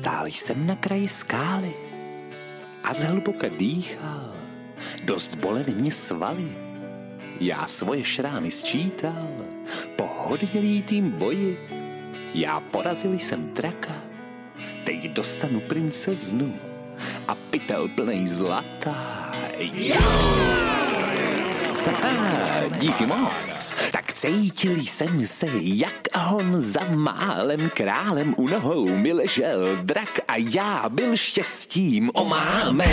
Stál jsem na kraji skály a zhluboka dýchal. Dost bolely mě svaly. Já svoje šrámy sčítal. Po hodně lítým boji já porazil jsem draka. Teď dostanu princeznu a pytel plnej zlata. Díky moc. Tak cítil jsem se, jak on za málem králem u nohou mi ležel drak a já byl štěstím omámen.